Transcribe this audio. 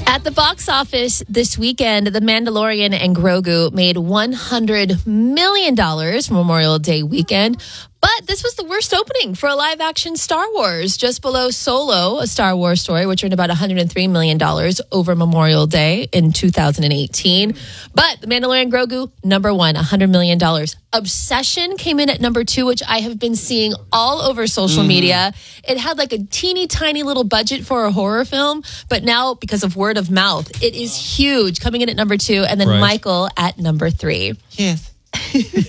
At the box office this weekend, The Mandalorian and Grogu made $100 million for Memorial Day weekend. But this was the worst opening for a live-action Star Wars, just below Solo, a Star Wars story, which earned about $103 million over Memorial Day in 2018. But The Mandalorian Grogu, number one, $100 million. Obsession came in at number two, which I have been seeing all over social media. It had like a teeny tiny little budget for a horror film, but now because of word of mouth, it is huge, coming in at number two, and then Michael at number three. Yes.